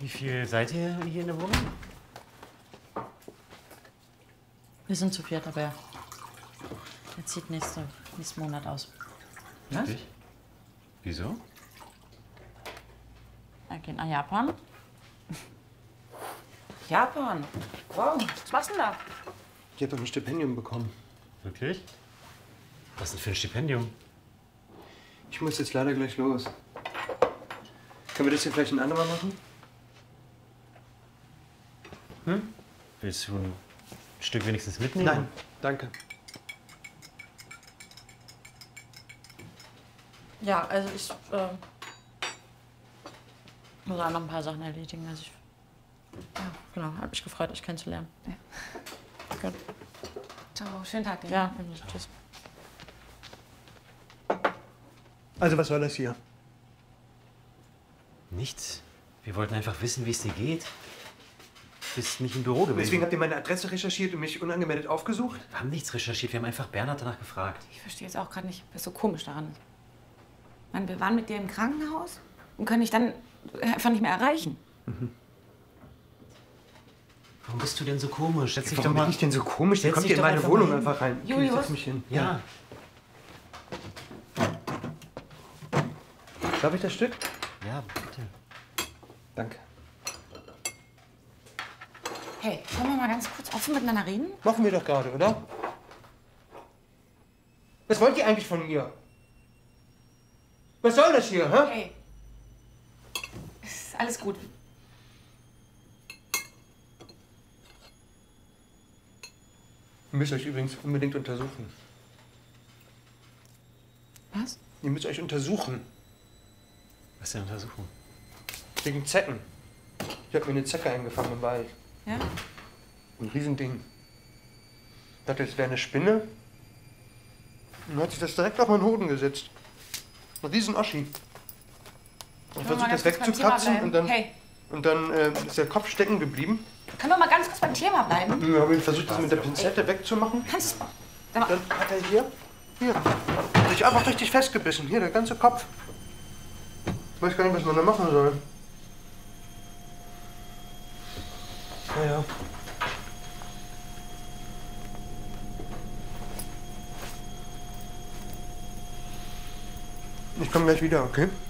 Wie viel seid ihr hier in der Wohnung? Wir sind zu viert, aber er zieht nächsten Monat aus. Was? Wirklich? Wieso? Er geht nach Japan. Japan? Wow, was machst du denn da? Ich habe doch ein Stipendium bekommen. Wirklich? Was denn für ein Stipendium? Ich muss jetzt leider gleich los. Können wir das hier vielleicht ein andermal machen? Hm? Willst du ein Stück wenigstens mitnehmen? Nein, danke. Ja, also ich muss auch noch ein paar Sachen erledigen. Also ja, genau, hat mich gefreut, euch kennenzulernen. Ja. Gut. Ciao, schönen Tag dir. Ja, tschüss. Also was soll das hier? Nichts. Wir wollten einfach wissen, wie es dir geht. Du bist nicht im Büro gewesen. Deswegen habt ihr meine Adresse recherchiert und mich unangemeldet aufgesucht? Wir haben nichts recherchiert, wir haben einfach Bernhard danach gefragt. Ich verstehe jetzt auch gerade nicht, was so komisch daran ist. Mann, wir waren mit dir im Krankenhaus und können dich dann einfach nicht mehr erreichen. Mhm. Warum bist du denn so komisch? Setz dich Warum doch mal. bin ich denn so komisch? Ihr Setz kommt dich hier in doch meine einfach Wohnung mal hin. einfach rein. Okay, Julius? ich setz mich hin. Ja. Darf ich das Stück? Ja, bitte. Danke. Hey, können wir mal ganz kurz offen miteinander reden? Machen wir doch gerade, oder? Was wollt ihr eigentlich von mir? Was soll das hier, hä? Hey. Ist alles gut. Ihr müsst euch übrigens unbedingt untersuchen. Was? Ihr müsst euch untersuchen. Was denn untersuchen? Wegen Zecken. Ich habe mir eine Zecke eingefangen im Wald. Ja? Ein Riesending. Ich dachte, es wäre eine Spinne. Und dann hat sich das direkt auf meinen Hoden gesetzt. Ein Riesen-Oschi. Ich Können wir mal versucht das ganz kurz beim Thema wegzukratzen und bleiben? dann, Hey. und dann ist der Kopf stecken geblieben. Können wir mal ganz kurz beim Thema bleiben? Wir haben versucht, das mit der Pinzette wegzumachen. Kannst du es Dann hat er hier, sich einfach richtig festgebissen. Hier, der ganze Kopf. Ich weiß gar nicht, was man da machen soll. Naja. Ich komme gleich wieder, okay?